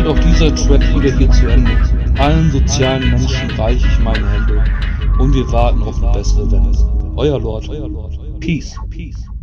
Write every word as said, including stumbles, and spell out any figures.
damit auch dieser Track wieder hier zu Ende. Allen sozialen Menschen reiche ich meine Hände und wir warten auf eine bessere Welt. Euer Lord. Peace. Peace.